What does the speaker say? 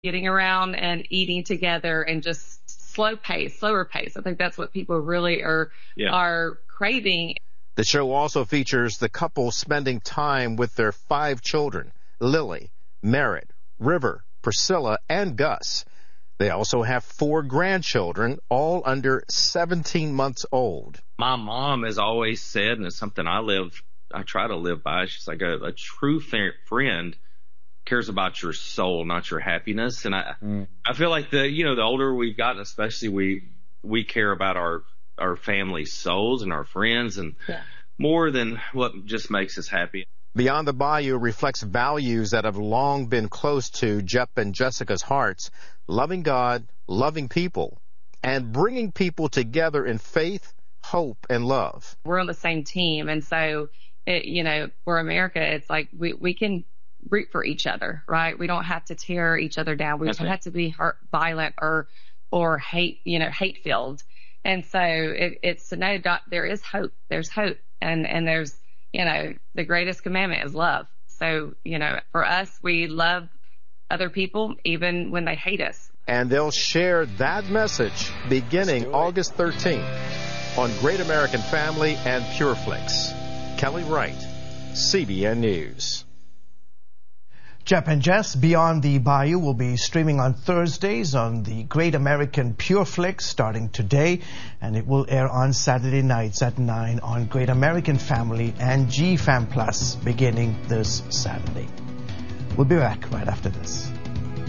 getting around and eating together and just slower pace. I think that's what people really are craving. The show also features the couple spending time with their 5 children, Lily, Merritt, River, Priscilla, and Gus. They also have 4 grandchildren, all under 17 months old. My mom has always said, and it's something I try to live by, she's like a true friend cares about your soul, not your happiness. And I feel like the older we've gotten, especially we care about our family's souls and our friends and more than what just makes us happy. Beyond the Bayou reflects values that have long been close to Jeff and Jessica's hearts: loving God, loving people, and bringing people together in faith, hope, and love. We're on the same team, and so, for America, it's like we can root for each other, right? We don't have to tear each other down. We don't have to be violent or hate-filled. And so it's to know there is hope. There's hope, and there's the greatest commandment is love. So, for us, we love other people even when they hate us. And they'll share that message beginning August 13th on Great American Family and PureFlix. Kelly Wright, CBN News. Jeff and Jess Beyond the Bayou will be streaming on Thursdays on the Great American PureFlix starting today, and it will air on Saturday nights at 9 on Great American Family and GFAM Plus beginning this Saturday. We'll be back right after this.